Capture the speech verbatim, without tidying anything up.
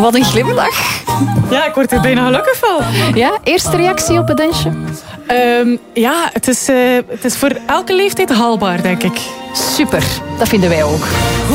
wat een glimlach. Ja, ik word er bijna gelukkig van. Ja, eerste reactie op het dansje? Um, ja, het is, uh, het is voor elke leeftijd haalbaar, denk ik. Super, dat vinden wij ook.